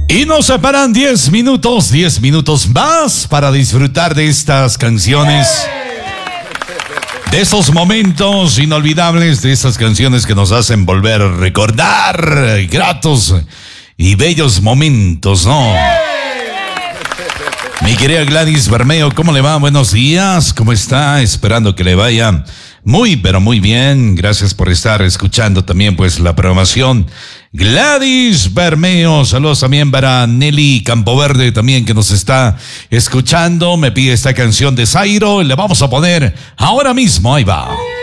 Y nos separan 10 minutos más para disfrutar de estas canciones, de esos momentos inolvidables, de esas canciones que nos hacen volver a recordar gratos y bellos momentos, ¿no? Mi querida Gladys Bermeo, ¿cómo le va? Buenos días, ¿cómo está? Esperando que le vaya muy, pero muy bien. Gracias por estar escuchando también, pues, la programación. Gladys Bermeo, saludos también para Nelly Campoverde también que nos está escuchando. Me pide esta canción de Zairo y le vamos a poner ahora mismo, ahí va.